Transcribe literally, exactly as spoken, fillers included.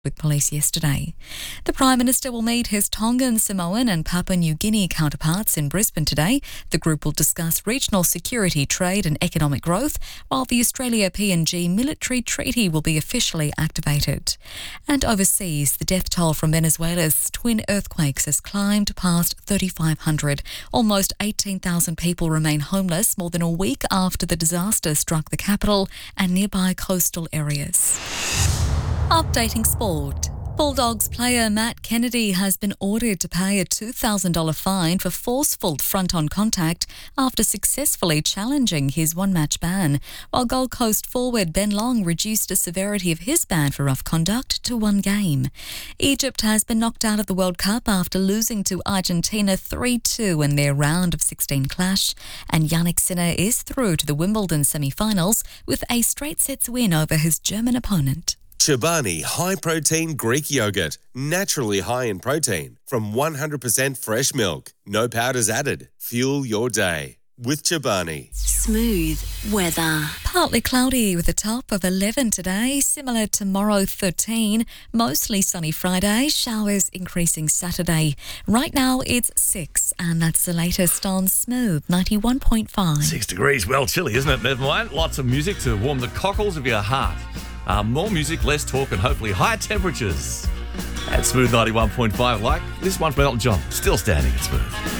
with police yesterday. The Prime Minister will meet his Tongan, Samoan and Papua New Guinea counterparts in Brisbane today. The group will discuss regional security, trade and economic growth, while the Australia-P N G military treaty will be officially activated. And overseas, the death toll from Venezuela's twin earthquakes has climbed past thirty-five hundred. Almost eighteen thousand people remain homeless more than a week after the disaster struck the capital and nearby coastal areas. Updating sport. Bulldogs player Matt Kennedy has been ordered to pay a two thousand dollars fine for forceful front-on contact after successfully challenging his one-match ban, while Gold Coast forward Ben Long reduced the severity of his ban for rough conduct to one game. Egypt has been knocked out of the World Cup after losing to Argentina three two in their round of sixteen clash, and Yannick Sinner is through to the Wimbledon semi-finals with a straight sets win over his German opponent. Chobani High Protein Greek Yogurt, naturally high in protein, from one hundred percent fresh milk. No powders added. Fuel your day with Chobani. Smooth weather. Partly cloudy with a top of eleven today, similar tomorrow thirteen. Mostly sunny Friday, showers increasing Saturday. Right now it's six, and that's the latest on Smooth ninety-one point five. Six degrees, well chilly, isn't it? Never mind. Lots of music to warm the cockles of your heart. Uh, more music, less talk, and hopefully higher temperatures. At Smooth ninety-one point five, like this one from Elton John, still standing at Smooth.